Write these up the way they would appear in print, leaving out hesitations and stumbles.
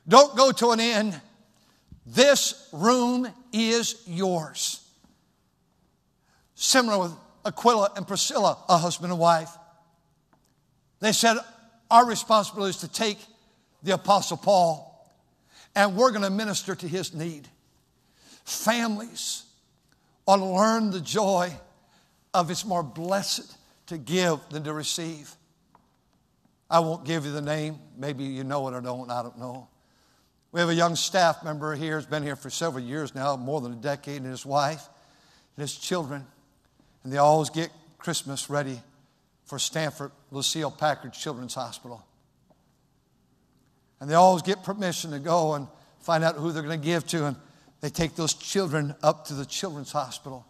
Don't go to an inn. This room is yours. Similar with Aquila and Priscilla, a husband and wife. They said, our responsibility is to take the Apostle Paul and we're going to minister to his need. Families ought to learn the joy of it's more blessed to give than to receive. I won't give you the name. Maybe you know it or don't. I don't know. We have a young staff member here who's been here for several years now, more than a decade, and his wife and his children. And they always get Christmas ready for Stanford Lucille Packard Children's Hospital. And they always get permission to go and find out who they're going to give to. And they take those children up to the Children's Hospital.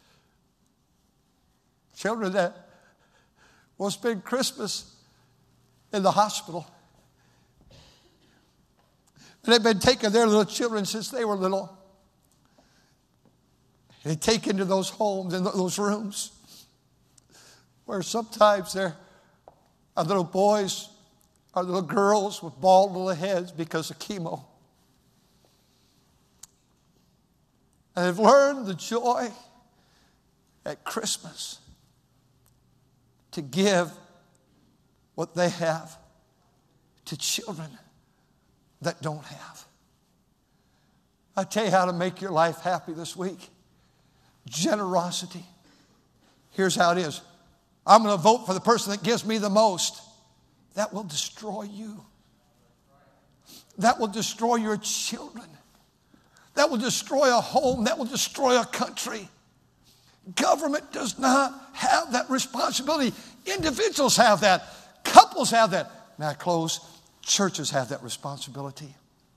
Children that will spend Christmas in the hospital. And they've been taking their little children since they were little. And they take into those homes and those rooms where sometimes there are little boys or little girls with bald little heads because of chemo. And they've learned the joy at Christmas to give what they have to children that don't have. I tell you how to make your life happy this week. Generosity. Here's how it is. I'm going to vote for the person that gives me the most. That will destroy you. That will destroy your children. That will destroy a home. That will destroy a country. Government does not have that responsibility. Individuals have that. Couples have that. Now I close. Churches have that responsibility.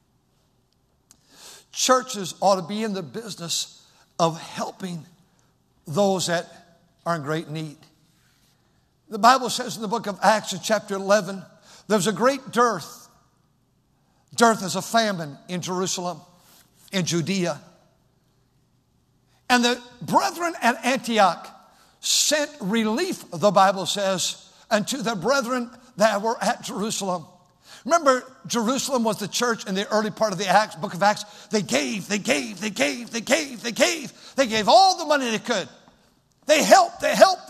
Churches ought to be in the business of helping those that are in great need. The Bible says in the book of Acts in chapter 11, there's a great dearth. Dearth is a famine in Jerusalem, in Judea. And the brethren at Antioch sent relief, the Bible says, unto the brethren that were at Jerusalem. Remember, Jerusalem was the church in the early part of the Acts, book of Acts. They gave. They gave all the money they could. They helped.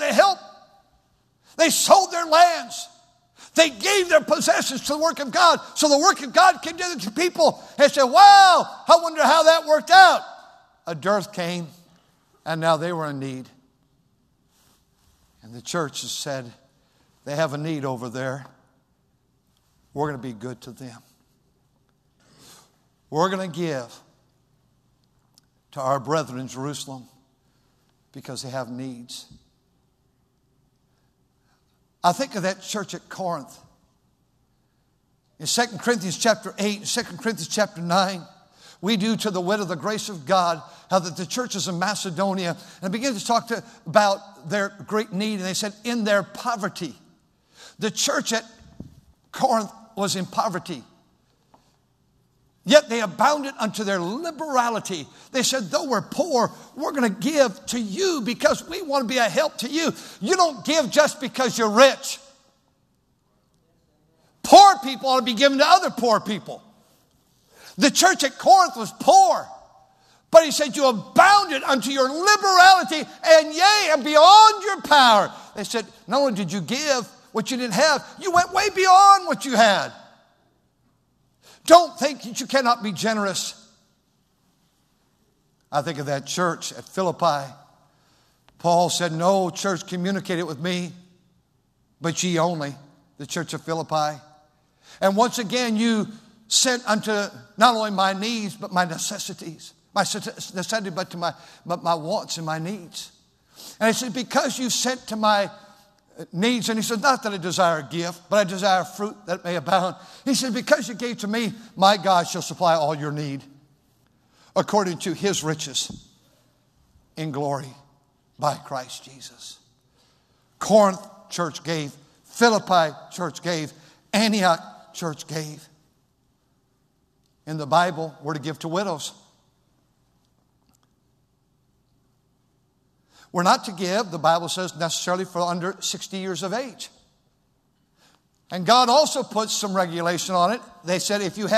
They sold their lands. They gave their possessions to the work of God. So the work of God came to the people and said, wow, I wonder how that worked out. A dearth came, and now they were in need. And the church has said, they have a need over there. We're going to be good to them. We're going to give to our brethren in Jerusalem because they have needs. I think of that church at Corinth. In 2 Corinthians chapter 8 and 2 Corinthians chapter 9, we do to the wit of the grace of God how that the churches in Macedonia, and begin to talk about their great need. And they said, in their poverty, the church at Corinth was in poverty. Yet they abounded unto their liberality. They said, though we're poor, we're going to give to you because we want to be a help to you. You don't give just because you're rich. Poor people ought to be given to other poor people. The church at Corinth was poor. But he said, you abounded unto your liberality, and yea, and beyond your power. They said, not only did you give what you didn't have, you went way beyond what you had. Don't think that you cannot be generous. I think of that church at Philippi. Paul said, no church communicated with me, but ye only, the church of Philippi. And once again, you sent unto not only my needs, but my necessities. My necessity, but to my wants and my needs. And he said, because you sent to my needs, and he said, not that I desire a gift, but I desire fruit that may abound. He said, because you gave to me, my God shall supply all your need according to his riches in glory by Christ Jesus. Corinth church gave. Philippi church gave. Antioch church gave. In the Bible, we're to give to widows. We're not to give, the Bible says, necessarily for under 60 years of age. And God also puts some regulation on it. They said if you have